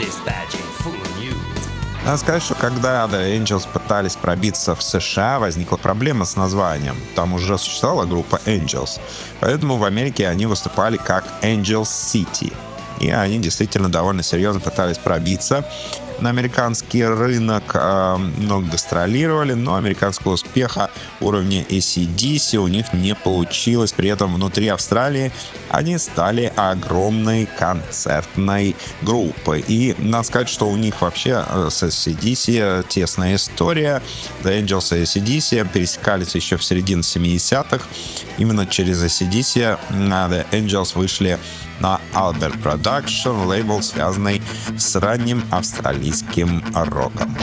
Надо сказать, что когда The Angels пытались пробиться в США, возникла проблема с названием. Там уже существовала группа Angels, поэтому в Америке они выступали как Angels City. И они действительно довольно серьезно пытались пробиться на американский рынок, много гастролировали, но американского успеха уровня AC/DC у них не получилось. При этом внутри Австралии они стали огромной концертной группой. И надо сказать, что у них вообще с AC/DC тесная история. The Angels и AC/DC пересекались еще в середине 70-х. Именно через AC/DC The Angels вышли на Albert Production, лейбл, связанный с ранним австралийским роком.